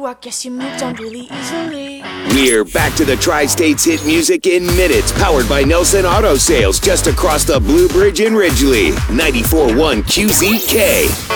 I guess you moved on really easily. We're back to the Tri-States hit music in minutes, powered by Nelson Auto Sales, just across the Blue Bridge in Ridgely. 94.1 QZK.